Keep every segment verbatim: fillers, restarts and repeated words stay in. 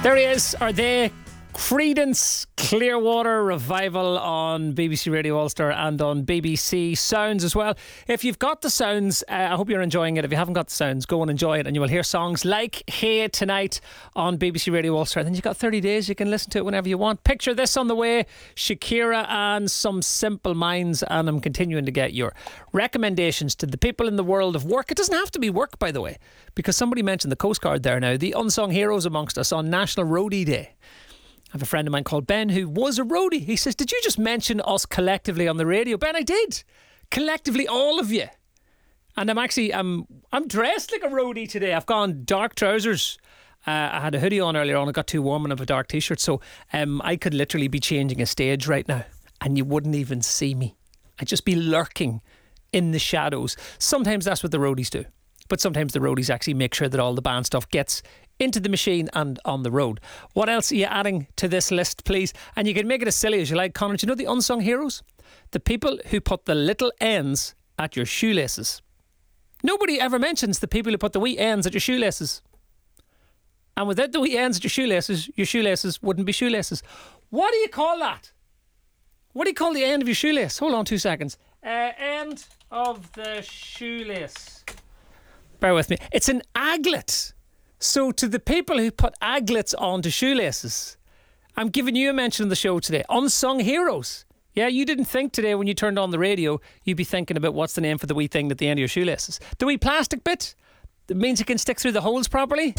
There he is, or they. Creedence Clearwater Revival on B B C Radio Ulster and on B B C Sounds as well. If you've got the sounds, uh, I hope you're enjoying it. If you haven't got the sounds, go and enjoy it, and you will hear songs like Hey Tonight on B B C Radio Ulster. And then you've got thirty days, you can listen to it whenever you want. Picture this on the way: Shakira and Some Simple Minds. And I'm continuing to get your recommendations to the people in the world of work. It doesn't have to be work, by the way, because somebody mentioned the Coast Guard there now, the unsung heroes amongst us on National Roadie Day. I have a friend of mine called Ben who was a roadie. He says, did you just mention us collectively on the radio? Ben, I did. Collectively, all of you. And I'm actually, I'm, I'm dressed like a roadie today. I've gone dark trousers. Uh, I had a hoodie on earlier on. I got too warm and I have a dark t-shirt. So um, I could literally be changing a stage right now and you wouldn't even see me. I'd just be lurking in the shadows. Sometimes that's what the roadies do. But sometimes the roadies actually make sure that all the band stuff gets into the machine and on the road. What else are you adding to this list, please? And you can make it as silly as you like, Conor. Do you know the unsung heroes? The people who put the little ends at your shoelaces. Nobody ever mentions the people who put the wee ends at your shoelaces. And without the wee ends at your shoelaces, your shoelaces wouldn't be shoelaces. What do you call that? What do you call the end of your shoelace? Hold on two seconds. Uh, end of the shoelace. Bear with me. It's an aglet. So to the people who put aglets onto shoelaces, I'm giving you a mention in the show today. Unsung heroes. Yeah, you didn't think today when you turned on the radio, you'd be thinking about what's the name for the wee thing at the end of your shoelaces. The wee plastic bit that means you can stick through the holes properly.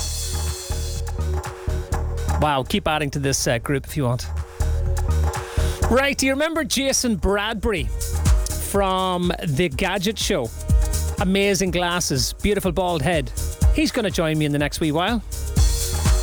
Wow, keep adding to this uh, group if you want. Right, do you remember Jason Bradbury from The Gadget Show? Amazing glasses, beautiful bald head. He's going to join me in the next wee while.